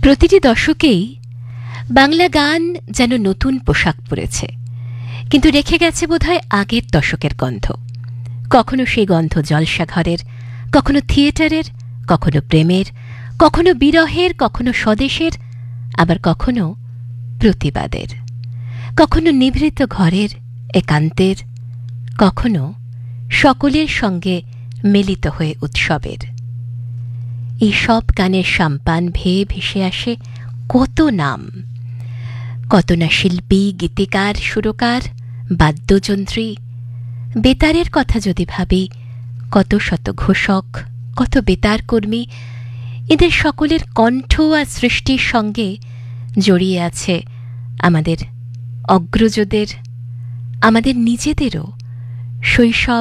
প্রতিটি দশকেই বাংলা গান যেন নতুন পোশাক পরেছে, কিন্তু রেখে গেছে বোধহয় আগের দশকের গন্ধ। কখনো সেই গন্ধ জলসাঘরের, কখনো থিয়েটারের, কখনো প্রেমের, কখনো বিরহের, কখনো স্বদেশের, আবার কখনো প্রতিবাদের, কখনো নিভৃত ঘরের একান্তের, কখনো সকলের সঙ্গে মিলিত হয়ে উৎসবের। এই সব গানের সাম্পান ভেয়ে ভেসে আসে কত নাম, কত না শিল্পী, গীতিকার, সুরকার, বাদ্যযন্ত্রী। বেতারের কথা যদি ভাবি, কত শত ঘোষক, কত বেতার কর্মী, এদের সকলের কণ্ঠ আর সৃষ্টির সঙ্গে জড়িয়ে আছে আমাদের অগ্রজদের, আমাদের নিজেদেরও শৈশব,